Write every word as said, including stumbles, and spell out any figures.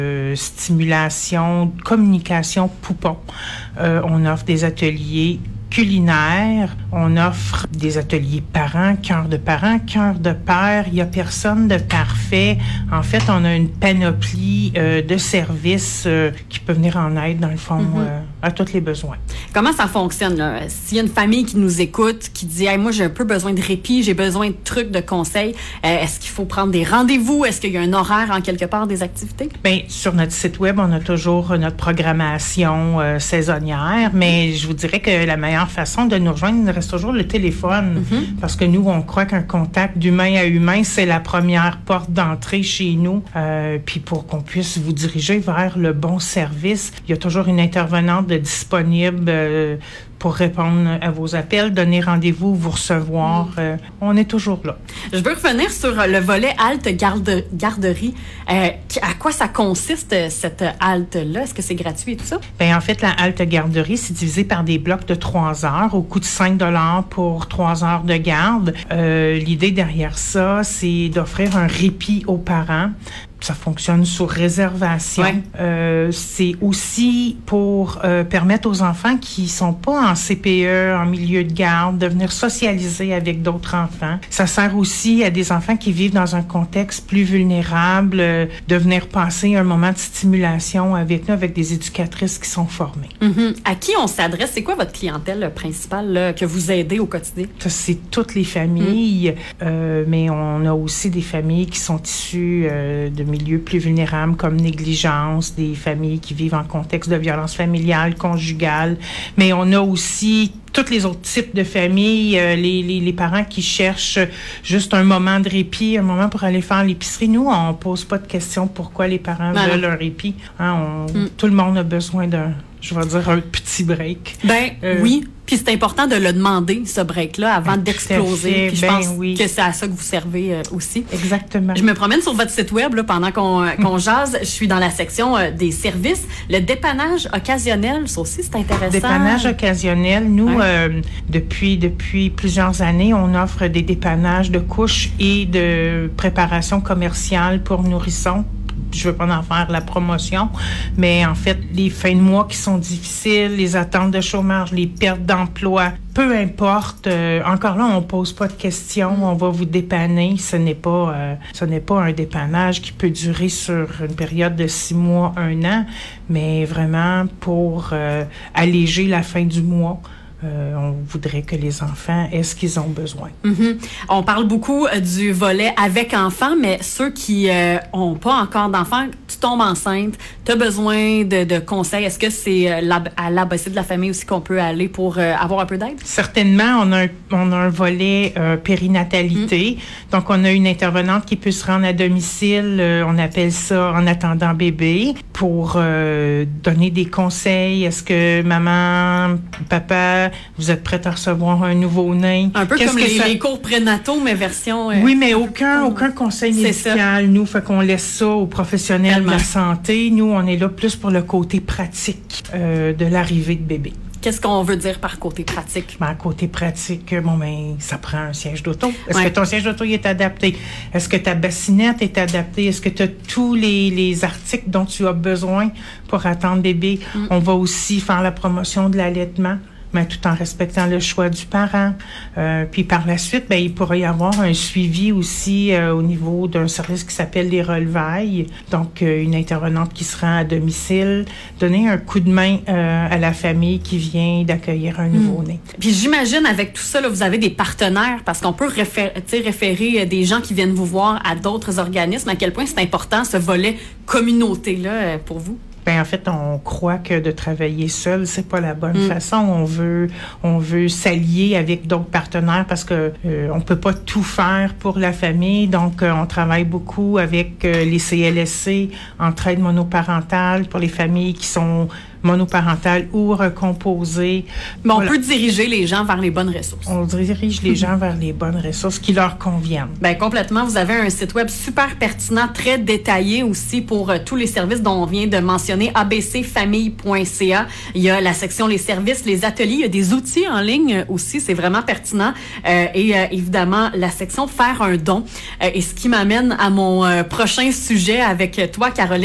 euh, stimulation, communication poupon. Euh, on offre des ateliers culinaires, on offre des ateliers parents, cœur de parents, cœur de père. Il y a personne de parfait. En fait, on a une panoplie euh, de services euh, qui peut venir en aide, dans le fond, mm-hmm. euh, à tous les besoins. Comment ça fonctionne, là? S'il y a une famille qui nous écoute, qui dit hey, « moi, j'ai un peu besoin de répit, j'ai besoin de trucs, de conseils euh, », est-ce qu'il faut prendre des rendez-vous? Est-ce qu'il y a un horaire en quelque part des activités? Bien, sur notre site web, on a toujours notre programmation euh, saisonnière, mais je vous dirais que la meilleure façon de nous rejoindre, il reste toujours le téléphone. Mm-hmm. Parce que nous, on croit qu'un contact d'humain à humain, c'est la première porte d'entrée chez nous. Euh, puis pour qu'on puisse vous diriger vers le bon service, il y a toujours une intervenante de disponible euh, pour répondre à vos appels, donner rendez-vous, vous recevoir. Mm. Euh, on est toujours là. Je veux revenir sur le volet halte garde, garderie. Euh, à quoi ça consiste, cette halte-là? Est-ce que c'est gratuit et tout ça? Bien, en fait, la halte garderie, c'est divisé par des blocs de trois heures au coût de cinq dollars pour trois heures de garde. Euh, l'idée derrière ça, c'est d'offrir un répit aux parents. Ça fonctionne sur réservation. Ouais. Euh, c'est aussi pour euh, permettre aux enfants qui sont pas en C P E, en milieu de garde, de venir socialiser avec d'autres enfants. Ça sert aussi à des enfants qui vivent dans un contexte plus vulnérable, euh, de venir passer un moment de stimulation avec nous, avec des éducatrices qui sont formées. Mm-hmm. À qui on s'adresse? C'est quoi votre clientèle principale là, que vous aidez au quotidien? Ça, c'est toutes les familles, mm. euh, mais on a aussi des familles qui sont issues euh, de milieux plus vulnérables comme négligence, des familles qui vivent en contexte de violence familiale, conjugale, mais on a aussi tous les autres types de familles, euh, les, les, les parents qui cherchent juste un moment de répit, un moment pour aller faire l'épicerie. Nous, on pose pas de questions pourquoi les parents voilà. veulent un répit. Hein, on, mm. Tout le monde a besoin d'un, je vais dire, un petit break. Ben euh, oui. Puis c'est important de le demander, ce break-là, avant ben, d'exploser. Puis je ben, pense oui. que c'est à ça que vous servez euh, aussi. Exactement. Je me promène sur votre site web là, pendant qu'on, euh, qu'on jase. Je suis dans la section euh, des services. Le dépannage occasionnel, ça aussi, c'est intéressant. Dépannage occasionnel. Nous, ouais. euh, depuis, depuis plusieurs années, on offre des dépannages de couches et de préparation commerciale pour nourrissons. Je veux pas en faire la promotion, mais en fait, les fins de mois qui sont difficiles, les attentes de chômage, les pertes d'emploi, peu importe. Euh, encore là, on pose pas de questions, on va vous dépanner. Ce n'est pas, euh, ce n'est pas un dépannage qui peut durer sur une période de six mois, un an, mais vraiment pour euh, alléger la fin du mois. Euh, on voudrait que les enfants aient ce qu'ils ont besoin. Mm-hmm. On parle beaucoup euh, du volet avec enfants, mais ceux qui euh, ont pas encore d'enfants, tu tombes enceinte, tu as besoin de, de conseils. Est-ce que c'est euh, l'A B, à l'A B C de la famille aussi qu'on peut aller pour euh, avoir un peu d'aide? Certainement, on a un, on a un volet euh, périnatalité. Mm. Donc, on a une intervenante qui peut se rendre à domicile, euh, on appelle ça en attendant bébé, pour euh, donner des conseils. Est-ce que maman, papa, vous êtes prête à recevoir un nouveau-né? Un peu Qu'est-ce comme les, ça... les cours prénataux, mais version... Euh, oui, mais aucun, aucun conseil médical. Nous, fait qu'on laisse ça aux professionnels Tellement. de la santé. Nous, on est là plus pour le côté pratique euh, de l'arrivée de bébé. Qu'est-ce qu'on veut dire par côté pratique? Ben, côté pratique, bon, ben, ça prend un siège d'auto. Est-ce ouais. que ton siège d'auto est adapté? Est-ce que ta bassinette est adaptée? Est-ce que tu as tous les, les articles dont tu as besoin pour attendre bébé? Mm. On va aussi faire la promotion de l'allaitement, mais tout en respectant le choix du parent. Euh, puis par la suite, ben il pourrait y avoir un suivi aussi euh, au niveau d'un service qui s'appelle les relevailles. Donc, euh, une intervenante qui se rend à domicile, donner un coup de main euh, à la famille qui vient d'accueillir un nouveau-né. Mmh. Puis j'imagine, avec tout ça, là, vous avez des partenaires, parce qu'on peut référer, référer des gens qui viennent vous voir à d'autres organismes. À quel point c'est important, ce volet communauté-là, pour vous? Ben en fait, on croit que de travailler seul, c'est pas la bonne mm. façon. On veut, on veut s'allier avec d'autres partenaires parce que euh, on peut pas tout faire pour la famille. Donc, euh, on travaille beaucoup avec euh, les C L S C, entraide monoparentale pour les familles qui sont monoparentales ou recomposées. Mais on voilà. peut diriger les gens vers les bonnes ressources. On dirige les gens vers les bonnes ressources qui leur conviennent. Ben complètement. Vous avez un site web super pertinent, très détaillé aussi pour euh, tous les services dont on vient de mentionner, a b c famille point c a. Il y a la section les services, les ateliers, il y a des outils en ligne aussi, c'est vraiment pertinent. Euh, et euh, évidemment, la section faire un don. Euh, et ce qui m'amène à mon euh, prochain sujet avec toi, Caroline.